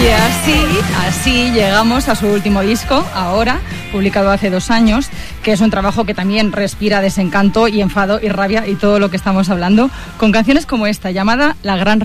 Y así llegamos a su último disco, Ahora, publicado hace 2 años, que es un trabajo que también respira desencanto y enfado y rabia y todo lo que estamos hablando, con canciones como esta, llamada La Gran